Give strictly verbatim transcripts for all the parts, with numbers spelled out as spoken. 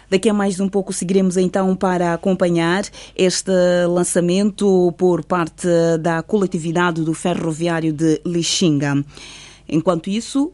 Daqui a mais um pouco seguiremos então para acompanhar este lançamento por parte da coletividade do ferroviário de Lixinga. Enquanto isso,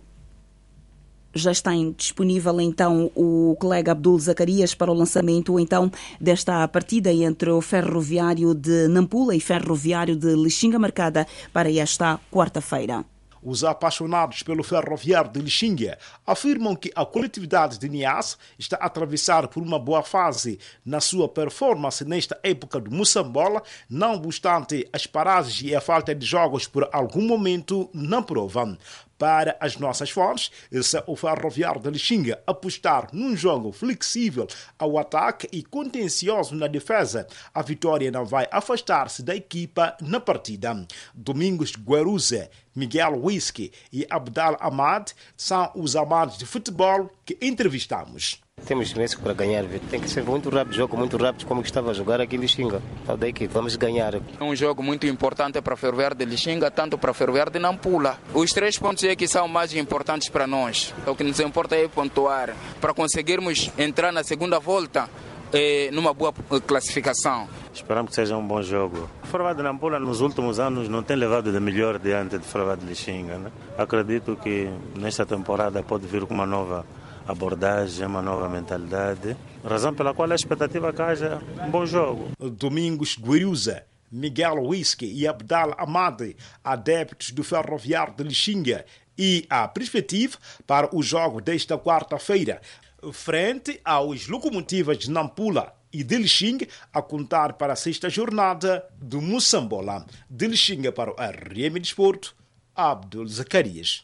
já está disponível então o colega Abdul Zacarias para o lançamento então desta partida entre o ferroviário de Nampula e ferroviário de Lixinga, marcada para esta quarta-feira. Os apaixonados pelo ferroviário de Lixinga afirmam que a coletividade de Niassa está a atravessar por uma boa fase na sua performance nesta época do Moçambola, não obstante as paragens e a falta de jogos por algum momento na prova. Para as nossas fontes, esse é o ferroviário de Lixinga apostar num jogo flexível ao ataque e contencioso na defesa. A vitória não vai afastar-se da equipa na partida. Domingos Gueruza, Miguel Whisky e Abdal Ahmad são os amantes de futebol que entrevistamos. Temos imenso para ganhar, tem que ser muito rápido, jogo muito rápido, como que estava a jogar aqui em Lixinga. Daí que vamos ganhar. É um jogo muito importante para a Ferroviário de Lixinga, tanto para a Ferroviário de Nampula. Os três pontos é que são mais importantes para nós. O que nos importa é pontuar, para conseguirmos entrar na segunda volta eh, numa boa classificação. Esperamos que seja um bom jogo. A Ferroviário de Nampula nos últimos anos não tem levado de melhor diante de Ferroviário de Lixinga, né? Acredito que nesta temporada pode vir com uma nova abordagem, uma nova mentalidade, razão pela qual a expectativa é que haja um bom jogo. Domingos Gueruza, Miguel Whisky e Abdal Ahmad, adeptos do ferroviário de Lixinga, e a perspectiva para o jogo desta quarta-feira, frente aos locomotivas de Nampula e de Lixinga, a contar para a sexta jornada do Moçambola. De Lixinga para o R M Desporto, Abdul Zacarias.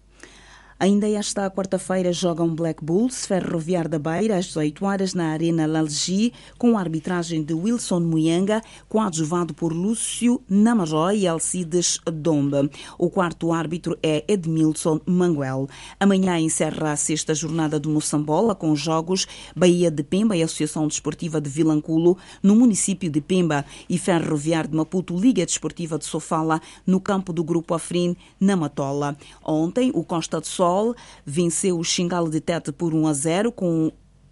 Ainda esta quarta-feira jogam Black Bulls, Ferroviário da Beira, às dezoito horas na Arena Lalgi, com a arbitragem de Wilson Muyanga, coadjuvado por Lúcio Namarói e Alcides Domba. O quarto árbitro é Edmilson Manguel. Amanhã encerra a sexta jornada do Moçambola, com jogos Bahia de Pemba e Associação Desportiva de Vilanculo, no município de Pemba, e Ferroviário de Maputo, Liga Desportiva de Sofala, no campo do Grupo Afrin, na Matola. Ontem, o Costa de Sol venceu o Xingalo de Tete por um a zero com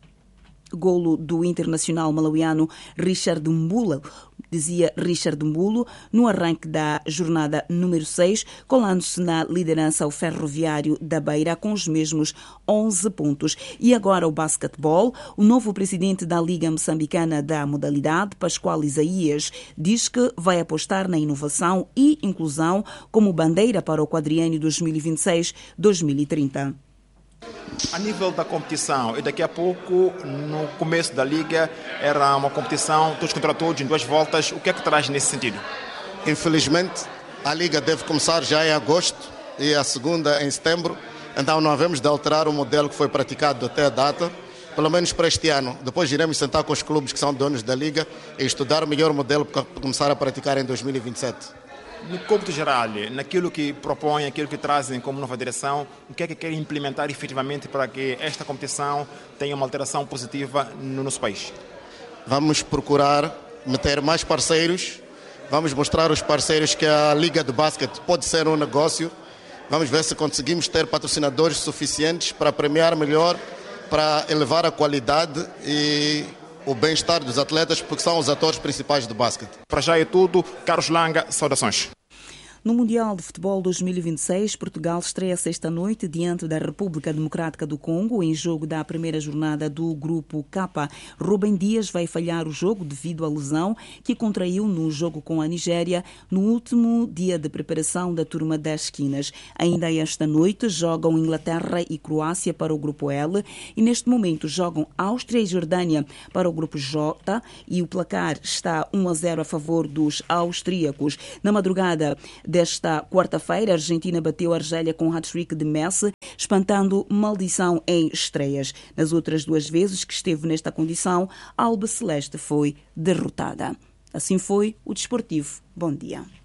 golo do internacional malauiano Richard Mbulo, dizia Richard Mbulo, no arranque da jornada número seis, colando-se na liderança o Ferroviário da Beira com os mesmos onze pontos. E agora o basquetebol. O novo presidente da Liga Moçambicana da modalidade, Pascoal Isaías, diz que vai apostar na inovação e inclusão como bandeira para o quadriênio dois mil e vinte e seis a dois mil e trinta. A nível da competição, e daqui a pouco, no começo da Liga, era uma competição todos contra todos, em duas voltas. O que é que traz nesse sentido? Infelizmente, a Liga deve começar já em agosto e a segunda em setembro. Então não havemos de alterar o modelo que foi praticado até a data, pelo menos para este ano. Depois iremos sentar com os clubes que são donos da Liga e estudar o melhor modelo para começar a praticar em dois mil e vinte e sete. No cômputo geral, naquilo que propõem, aquilo que trazem como nova direção, o que é que querem implementar efetivamente para que esta competição tenha uma alteração positiva no nosso país? Vamos procurar meter mais parceiros, vamos mostrar aos parceiros que a Liga de Basquete pode ser um negócio, vamos ver se conseguimos ter patrocinadores suficientes para premiar melhor, para elevar a qualidade e o bem-estar dos atletas, porque são os atores principais do basquete. Para já é tudo. Carlos Langa, saudações. No Mundial de Futebol dois mil e vinte e seis, Portugal estreia sexta-noite diante da República Democrática do Congo em jogo da primeira jornada do Grupo K. Rubem Dias vai falhar o jogo devido à lesão que contraiu no jogo com a Nigéria no último dia de preparação da turma das esquinas. Ainda esta noite jogam Inglaterra e Croácia para o Grupo L e neste momento jogam Áustria e Jordânia para o Grupo J e o placar está um a zero a favor dos austríacos. Na madrugada desta quarta-feira, a Argentina bateu a Argélia com hat-trick de Messi, espantando maldição em estreias. Nas outras duas vezes que esteve nesta condição, a Albiceleste foi derrotada. Assim foi o Desportivo. Bom dia.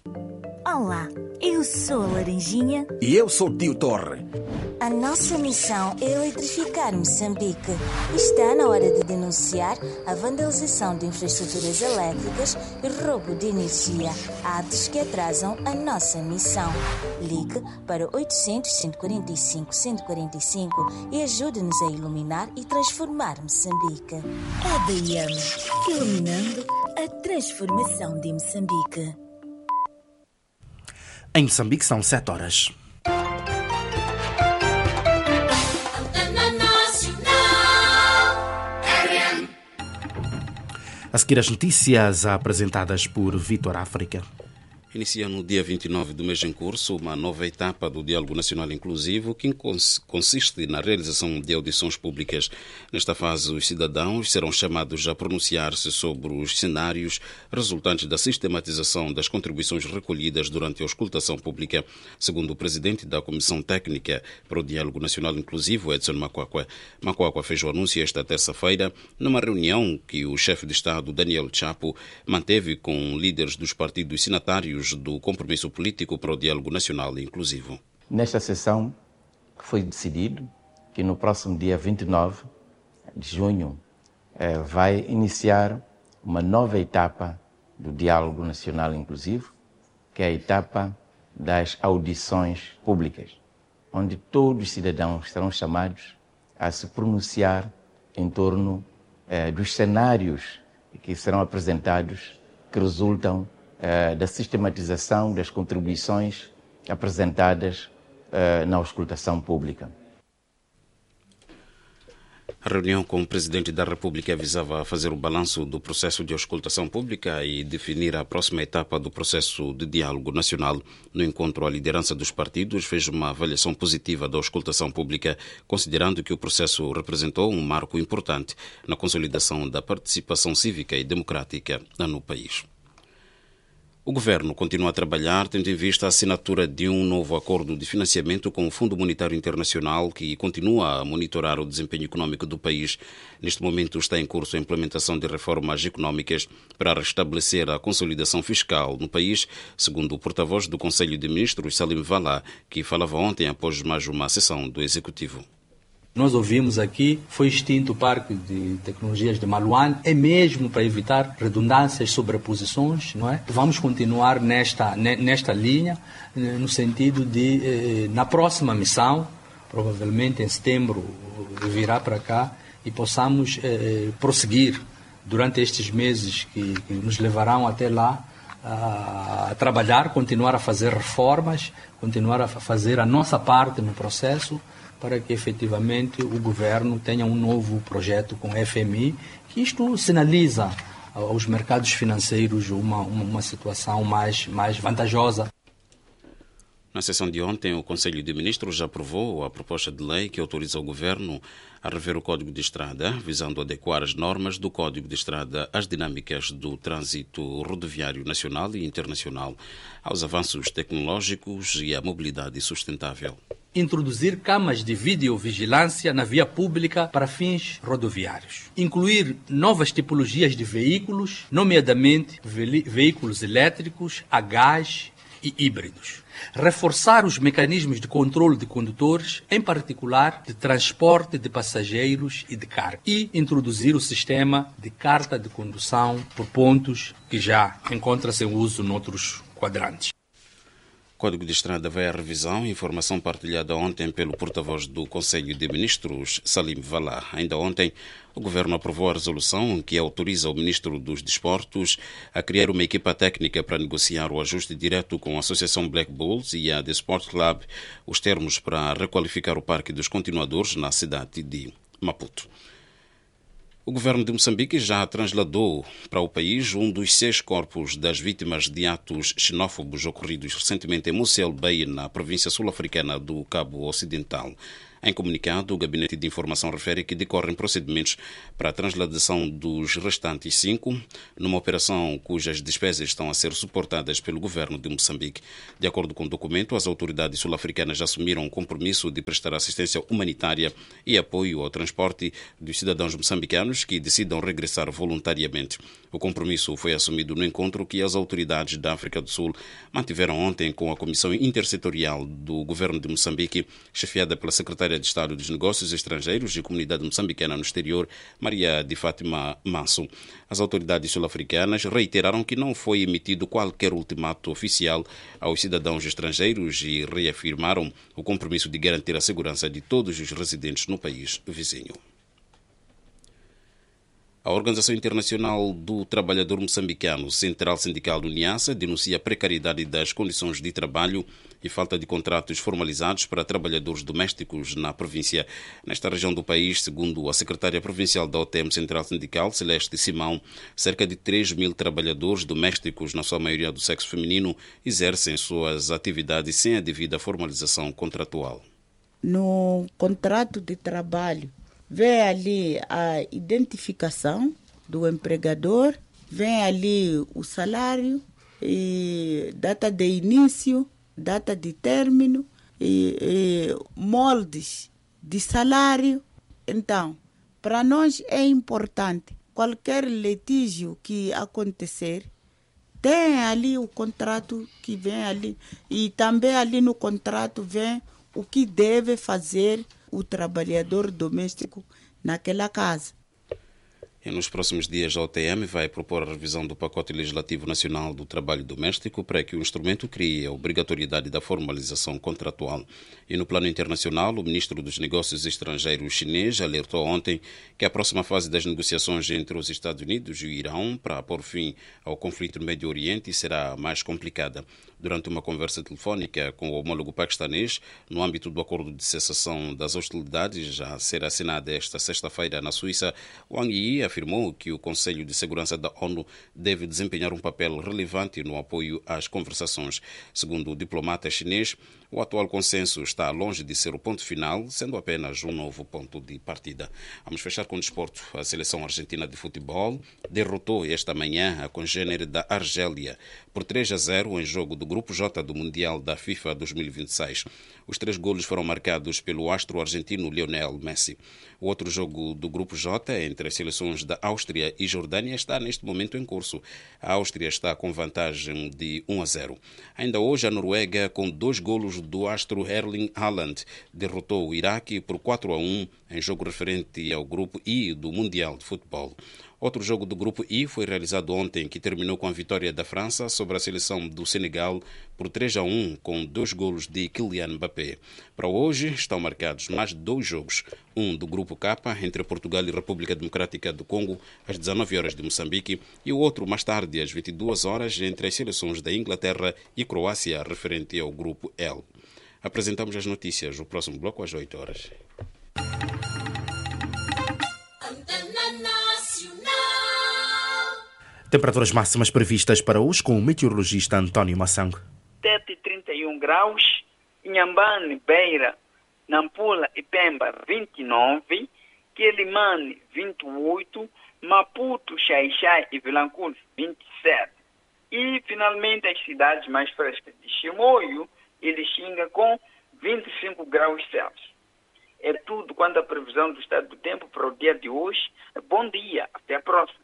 Olá, eu sou a Laranjinha. E eu sou o Tio Torre. A nossa missão é eletrificar Moçambique. Está na hora de denunciar a vandalização de infraestruturas elétricas e roubo de energia, atos que atrasam a nossa missão. Ligue para oitocentos, cento e quarenta e cinco, cento e quarenta e cinco e ajude-nos a iluminar e transformar Moçambique. A D I M, iluminando a transformação de Moçambique. Em Moçambique são sete horas. A seguir as notícias apresentadas por Vitor África. Inicia no dia vinte e nove do mês em curso uma nova etapa do Diálogo Nacional Inclusivo que consiste na realização de audições públicas. Nesta fase, os cidadãos serão chamados a pronunciar-se sobre os cenários resultantes da sistematização das contribuições recolhidas durante a auscultação pública, segundo o presidente da Comissão Técnica para o Diálogo Nacional Inclusivo, Edson Macuacua. Macuacua fez o anúncio esta terça-feira numa reunião que o chefe de Estado, Daniel Chapo, manteve com líderes dos partidos signatários do Compromisso Político para o Diálogo Nacional Inclusivo. Nesta sessão foi decidido que no próximo dia vinte e nove de junho eh, vai iniciar uma nova etapa do Diálogo Nacional Inclusivo, que é a etapa das audições públicas, onde todos os cidadãos serão chamados a se pronunciar em torno eh, dos cenários que serão apresentados, que resultam da sistematização das contribuições apresentadas uh, na auscultação pública. A reunião com o Presidente da República visava fazer o balanço do processo de auscultação pública e definir a próxima etapa do processo de diálogo nacional. No encontro, a liderança dos partidos fez uma avaliação positiva da auscultação pública, considerando que o processo representou um marco importante na consolidação da participação cívica e democrática no país. O Governo continua a trabalhar tendo em vista a assinatura de um novo acordo de financiamento com o Fundo Monetário Internacional que continua a monitorar o desempenho econômico do país. Neste momento está em curso a implementação de reformas econômicas para restabelecer a consolidação fiscal no país, segundo o porta-voz do Conselho de Ministros, Salim Vala, que falava ontem após mais uma sessão do Executivo. Nós ouvimos aqui, foi extinto o Parque de Tecnologias de Maluane, é mesmo para evitar redundâncias, sobreposições, não é? Vamos continuar nesta, nesta linha, no sentido de, na próxima missão, provavelmente em setembro, virá para cá e possamos eh, prosseguir durante estes meses que, que nos levarão até lá a, a trabalhar, continuar a fazer reformas, continuar a fazer a nossa parte no processo, para que efetivamente o Governo tenha um novo projeto com o F M I, que isto sinaliza aos mercados financeiros uma, uma, uma situação mais, mais vantajosa. Na sessão de ontem, o Conselho de Ministros já aprovou a proposta de lei que autoriza o Governo a rever o Código de Estrada, visando adequar as normas do Código de Estrada às dinâmicas do trânsito rodoviário nacional e internacional, aos avanços tecnológicos e à mobilidade sustentável. Introduzir câmaras de videovigilância na via pública para fins rodoviários. Incluir novas tipologias de veículos, nomeadamente ve- veículos elétricos, a gás e híbridos. Reforçar os mecanismos de controle de condutores, em particular de transporte de passageiros e de carga. E introduzir o sistema de carta de condução por pontos, que já encontra-se em uso noutros quadrantes. O Código de Estrada vai à revisão, informação partilhada ontem pelo porta-voz do Conselho de Ministros, Salim Vala. Ainda ontem, o Governo aprovou a resolução que autoriza o Ministro dos Desportos a criar uma equipa técnica para negociar o ajuste direto com a Associação Black Bulls e a The Sport Club, os termos para requalificar o Parque dos Continuadores na cidade de Maputo. O governo de Moçambique já trasladou para o país um dos seis corpos das vítimas de atos xenófobos ocorridos recentemente em Mossel Bay, na província sul-africana do Cabo Ocidental. Em comunicado, o Gabinete de Informação refere que decorrem procedimentos para a transladação dos restantes cinco, numa operação cujas despesas estão a ser suportadas pelo governo de Moçambique. De acordo com o documento, as autoridades sul-africanas assumiram o compromisso de prestar assistência humanitária e apoio ao transporte dos cidadãos moçambicanos que decidam regressar voluntariamente. O compromisso foi assumido no encontro que as autoridades da África do Sul mantiveram ontem com a Comissão Intersetorial do Governo de Moçambique, chefiada pela Secretária de Estado dos Negócios Estrangeiros e Comunidade Moçambicana no Exterior, Maria de Fátima Manso. As autoridades sul-africanas reiteraram que não foi emitido qualquer ultimato oficial aos cidadãos estrangeiros e reafirmaram o compromisso de garantir a segurança de todos os residentes no país vizinho. A Organização Internacional do Trabalhador Moçambicano, Central Sindical do Niassa, denuncia a precariedade das condições de trabalho e falta de contratos formalizados para trabalhadores domésticos na província. Nesta região do país, segundo a secretária provincial da O T M Central Sindical, Celeste Simão, cerca de três mil trabalhadores domésticos, na sua maioria do sexo feminino, exercem suas atividades sem a devida formalização contratual. No contrato de trabalho, vem ali a identificação do empregador, vem ali o salário, e data de início, data de término, e, e moldes de salário. Então, para nós é importante, qualquer litígio que acontecer, tem ali o contrato que vem ali, e também ali no contrato vem o que deve fazer o trabalhador doméstico naquela casa. E nos próximos dias, a O T M vai propor a revisão do pacote legislativo nacional do trabalho doméstico para que o instrumento crie a obrigatoriedade da formalização contratual. E no plano internacional, o ministro dos Negócios Estrangeiros chinês alertou ontem que a próxima fase das negociações entre os Estados Unidos e o Irão para pôr fim ao conflito no Médio Oriente será mais complicada. Durante uma conversa telefónica com o homólogo paquistanês, no âmbito do acordo de cessação das hostilidades, já a ser assinado esta sexta-feira na Suíça, Wang Yi afirmou que o Conselho de Segurança da ONU deve desempenhar um papel relevante no apoio às conversações. Segundo o diplomata chinês, o atual consenso está longe de ser o ponto final, sendo apenas um novo ponto de partida. Vamos fechar com o desporto. A seleção argentina de futebol derrotou esta manhã a congênere da Argélia por três a zero em jogo do Grupo J do Mundial da FIFA dois mil e vinte e seis. Os três golos foram marcados pelo astro argentino Lionel Messi. O outro jogo do Grupo J, entre as seleções da Áustria e Jordânia, está neste momento em curso. A Áustria está com vantagem de um a zero. Ainda hoje, a Noruega, com dois golos do astro Erling Haaland, derrotou o Iraque por quatro a um em jogo referente ao Grupo I do Mundial de Futebol. Outro jogo do Grupo I foi realizado ontem, que terminou com a vitória da França sobre a seleção do Senegal por três a um, com dois golos de Kylian Mbappé. Para hoje estão marcados mais dois jogos, um do Grupo K, entre Portugal e República Democrática do Congo, às dezenove horas de Moçambique, e o outro mais tarde, às vinte e duas horas, entre as seleções da Inglaterra e Croácia, referente ao Grupo L. Apresentamos as notícias, o próximo bloco às oito horas. Temperaturas máximas previstas para hoje com o meteorologista António Massango. sete e trinta e um graus, Inhambane, Beira, Nampula e Pemba vinte e nove, Quelimane vinte e oito, Maputo, Xai-Xai e Vilanculo vinte e sete. E finalmente as cidades mais frescas de Chimoio e Lixinga com vinte e cinco graus Celsius. É tudo quanto à previsão do estado do tempo para o dia de hoje. Bom dia, até a próxima.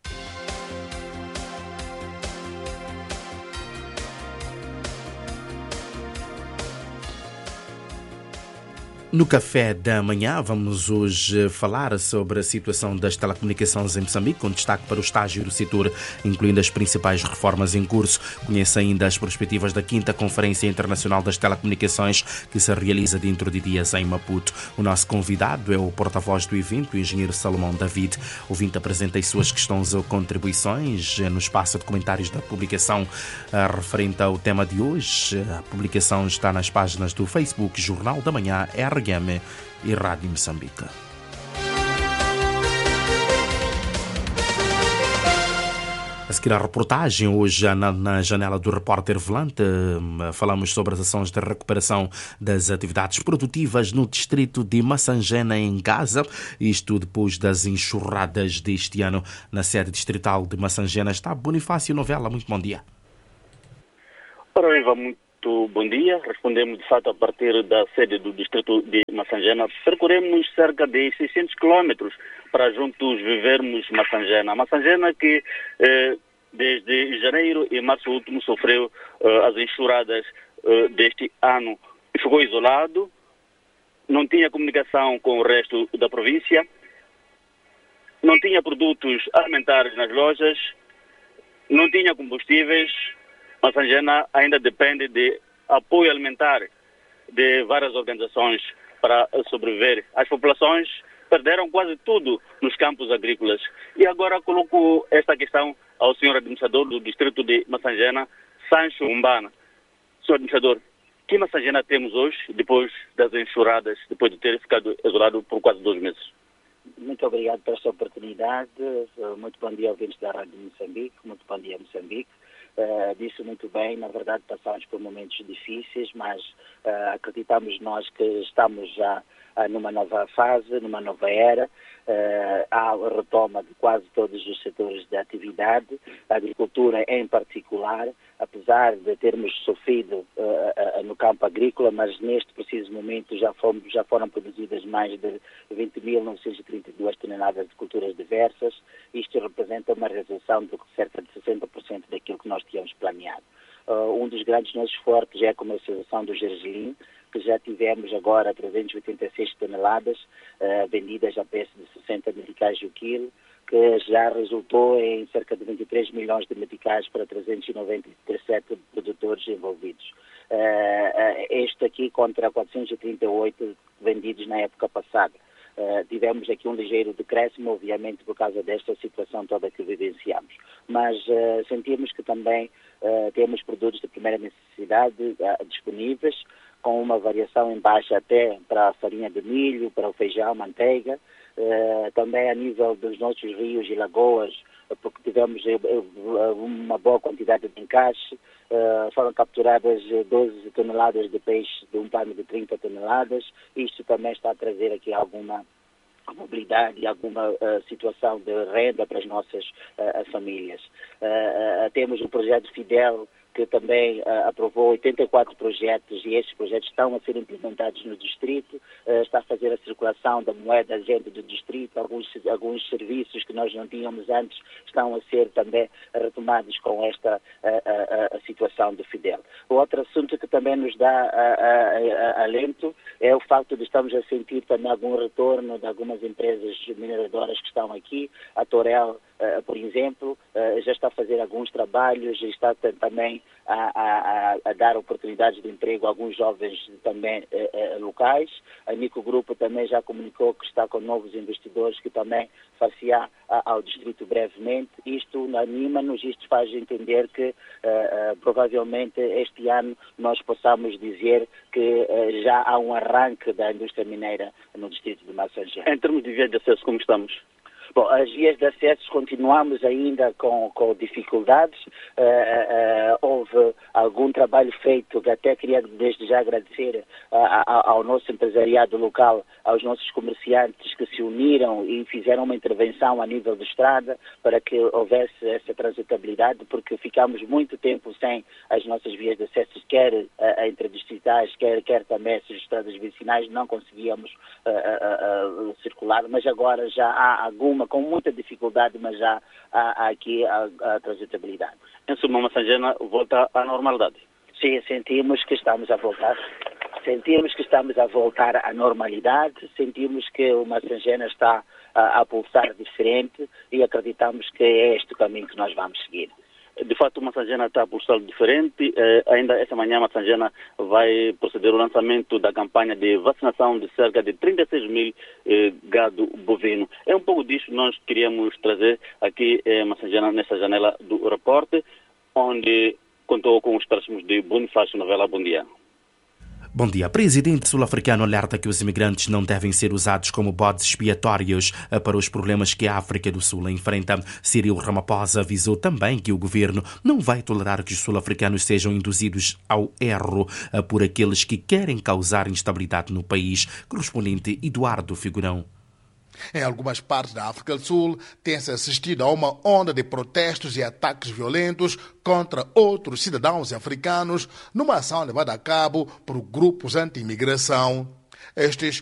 No café da manhã vamos hoje falar sobre a situação das telecomunicações em Moçambique, com destaque para o estágio do setor, incluindo as principais reformas em curso. Conheça ainda as perspectivas da quinta Conferência Internacional das Telecomunicações, que se realiza dentro de dias em Maputo. O nosso convidado é o porta-voz do evento, o engenheiro Salomão David. O ouvinte apresenta as suas questões ou contribuições no espaço de comentários da publicação referente ao tema de hoje. A publicação está nas páginas do Facebook Jornal da Manhã, R e Rádio Moçambique. A seguir a reportagem, hoje na, na janela do repórter Volante, falamos sobre as ações de recuperação das atividades produtivas no distrito de Massangena, em Gaza. Isto depois das enxurradas deste ano na sede distrital de Massangena. Está Bonifácio Novela, muito bom dia. Ora, Eva, muito bom dia. Respondemos, de fato, a partir da sede do distrito de Massangena. Percorremos cerca de seiscentos quilómetros para juntos vivermos Massangena. Massangena que eh, desde janeiro e março último sofreu eh, as enxurradas eh, deste ano. Ficou isolado, não tinha comunicação com o resto da província, não tinha produtos alimentares nas lojas, não tinha combustíveis. Massangena ainda depende de apoio alimentar de várias organizações para sobreviver. As populações perderam quase tudo nos campos agrícolas. E agora coloco esta questão ao senhor administrador do distrito de Massangena, Sancho Umbana. Senhor administrador, que Massangena temos hoje, depois das enxurradas, depois de ter ficado isolado por quase dois meses? Muito obrigado por esta oportunidade. Muito bom dia, ouvintes da Rádio Moçambique. Muito bom dia, Moçambique. Uh, disse muito bem, na verdade passamos por momentos difíceis, mas uh, acreditamos nós que estamos já uh, numa nova fase, numa nova era. Uh, há a retoma de quase todos os setores de atividade, a agricultura em particular, apesar de termos sofrido uh, uh, no campo agrícola, mas neste preciso momento já, fomos, já foram produzidas mais de vinte mil novecentas e trinta e duas toneladas de culturas diversas. Isto representa uma realização de cerca de sessenta por cento daquilo que nós tínhamos planeado. Uh, um dos grandes nossos fortes é a comercialização do gergelim, que já tivemos agora trezentas e oitenta e seis toneladas uh, vendidas a preço de sessenta meticais o quilo, que já resultou em cerca de vinte e três milhões de meticais para trezentos e noventa e sete produtores envolvidos. Uh, uh, este aqui contra quatrocentos e trinta e oito vendidos na época passada. Uh, tivemos aqui um ligeiro decréscimo, obviamente, por causa desta situação toda que vivenciamos. Mas uh, sentimos que também uh, temos produtos de primeira necessidade uh, disponíveis, com uma variação em baixa até para a farinha de milho, para o feijão, manteiga, uh, também a nível dos nossos rios e lagoas, porque tivemos uh, uma boa quantidade de encaixe, uh, foram capturadas doze toneladas de peixe de um plano de trinta toneladas. Isto também está a trazer aqui alguma mobilidade e alguma uh, situação de renda para as nossas uh, famílias. Uh, uh, temos o projeto Fidel, que também uh, aprovou oitenta e quatro projetos, e estes projetos estão a ser implementados no distrito, uh, está a fazer a circulação da moeda dentro do distrito, alguns, alguns serviços que nós não tínhamos antes estão a ser também retomados com esta uh, uh, uh, situação do Fidel. O outro assunto que também nos dá uh, uh, uh, alento é o facto de estamos a sentir também algum retorno de algumas empresas mineradoras que estão aqui. A Torel, uh, por exemplo, uh, já está a fazer alguns trabalhos e está também A, a, a dar oportunidades de emprego a alguns jovens também eh, eh, locais. A Nico Grupo também já comunicou que está com novos investidores que também far-se-á ao distrito brevemente. Isto anima-nos, isto faz entender que eh, eh, provavelmente este ano nós possamos dizer que eh, já há um arranque da indústria mineira no distrito de Massangena. Em termos de via de acesso, como estamos? Bom, as vias de acesso continuamos ainda com, com dificuldades. Uh, uh, houve algum trabalho feito que até queria desde já agradecer uh, ao, ao nosso empresariado local, aos nossos comerciantes que se uniram e fizeram uma intervenção a nível de estrada para que houvesse essa transitabilidade, porque ficámos muito tempo sem as nossas vias de acesso, quer uh, entre distritais, quer, quer também essas estradas vicinais, não conseguíamos uh, uh, uh, circular, mas agora já há alguma, com muita dificuldade, mas já há, há aqui a, a transitabilidade. Em suma, Massangena volta à normalidade? Sim, sentimos que estamos a voltar. Sentimos que estamos a voltar à normalidade, sentimos que o Massangena está a, a pulsar diferente e acreditamos que é este o caminho que nós vamos seguir. De fato, Massangena está a pulsar diferente. Eh, ainda esta manhã, Massangena vai proceder ao lançamento da campanha de vacinação de cerca de trinta e seis mil eh, gado bovino. É um pouco disso que nós queríamos trazer aqui em eh, Massangena, nessa janela do repórter, onde contou com os próximos de Bonifácio Novela. Bom dia. Bom dia. O presidente sul-africano alerta que os imigrantes não devem ser usados como bodes expiatórios para os problemas que a África do Sul enfrenta. Cyril Ramaphosa avisou também que o governo não vai tolerar que os sul-africanos sejam induzidos ao erro por aqueles que querem causar instabilidade no país. Correspondente Eduardo Figurão. Em algumas partes da África do Sul, tem-se assistido a uma onda de protestos e ataques violentos contra outros cidadãos africanos numa ação levada a cabo por grupos anti-imigração. Estes